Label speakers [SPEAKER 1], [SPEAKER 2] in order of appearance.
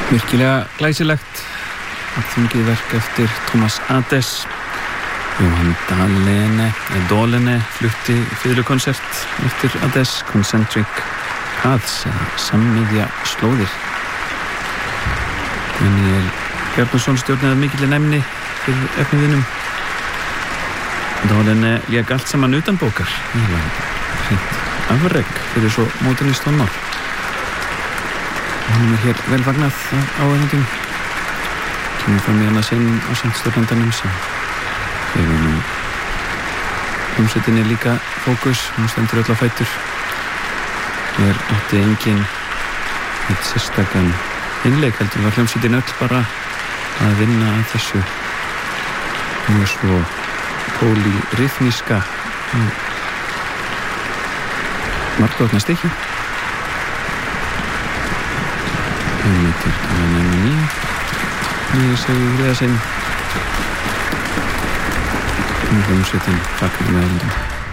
[SPEAKER 1] Virkilega glæsilegt þungið verk eftir Thomas Adès. Johan Dolene flutti fiðlukonsert eftir Adès, Concentric Paths eða sammiðja slóðir. Daniel Bjarnason stjórnaði mikilli næmni fyrir efniðinum. Dolene lék allt saman utan bókar. Hreint afrek fyrir svo móternist tónmál. Hann hér vel fagnað á áhengum. Kemur fram í hana sinn á samstjórnandanum sem hefur nú hljómsveitinni líka fókus. Hún stendur öll á fætur. Hér átti engin eitt sérstakan innleik, heldur var hljómsveitin öll bara að vinna að þessu mjög svo pólirithmíska margbrotna stykki. Þetta er nefnum nýja segi þriða sinn hljómsveitin fagnar með öllum.